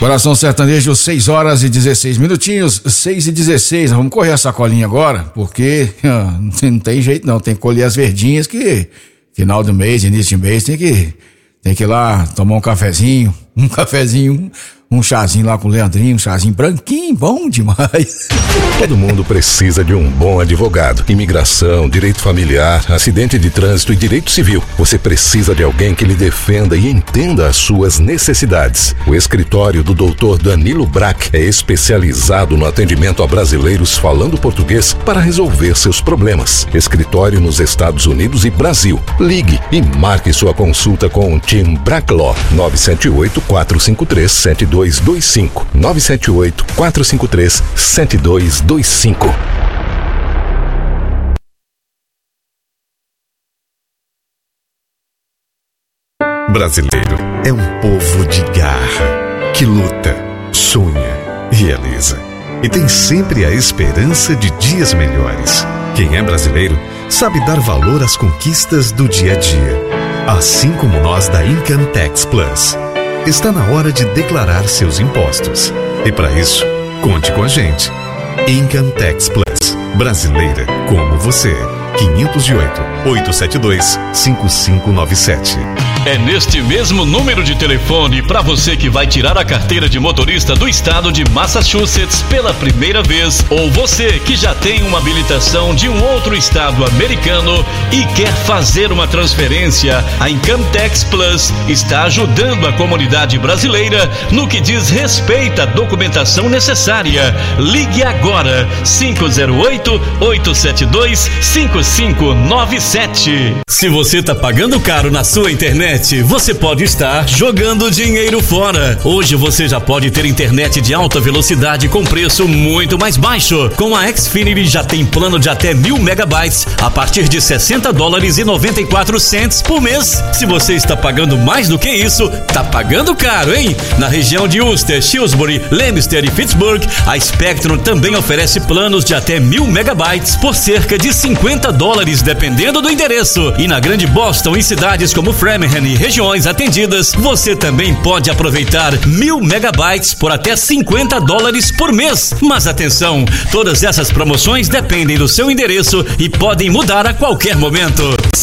Coração Sertanejo, 6 horas e 16 minutinhos, 6:16. Vamos correr a sacolinha agora, porque não tem jeito não, tem que colher as verdinhas que final do mês, início de mês, tem que ir lá tomar um cafezinho, um chazinho lá com o Leandrinho, um chazinho branquinho, bom demais. Todo mundo precisa de um bom advogado. Imigração, direito familiar, acidente de trânsito e direito civil. Você precisa de alguém que lhe defenda e entenda as suas necessidades. O escritório do Dr. Danilo Brack é especializado no atendimento a brasileiros falando português para resolver seus problemas. Escritório nos Estados Unidos e Brasil. Ligue e marque sua consulta com o Team Brack Law. 978-453-7225. 978-453-7225. Brasileiro é um povo de garra, que luta, sonha e realiza. E tem sempre a esperança de dias melhores. Quem é brasileiro sabe dar valor às conquistas do dia a dia. Assim como nós da Income Tax Plus. Está na hora de declarar seus impostos. E para isso, conte com a gente. Income Tax Plus. Brasileira como você. 508-872-5597. É neste mesmo número de telefone para você que vai tirar a carteira de motorista do estado de Massachusetts pela primeira vez, ou você que já tem uma habilitação de um outro estado americano e quer fazer uma transferência. A Income Tax Plus está ajudando a comunidade brasileira no que diz respeito à documentação necessária. Ligue agora 508-872-5597. Se você está pagando caro na sua internet, você pode estar jogando dinheiro fora. Hoje você já pode ter internet de alta velocidade com preço muito mais baixo. Com a Xfinity já tem plano de até 1000 megabytes a partir de $60,94 por mês. Se você está pagando mais do que isso, tá pagando caro, hein? Na região de Worcester, Shrewsbury, Leominster e Pittsburgh, a Spectrum também oferece planos de até 1000 megabytes por cerca de $50, dependendo do endereço. E na Grande Boston, em cidades como Framingham e regiões atendidas, você também pode aproveitar 1000 megabytes por até $50 por mês. Mas atenção, todas essas promoções dependem do seu endereço e podem mudar a qualquer momento.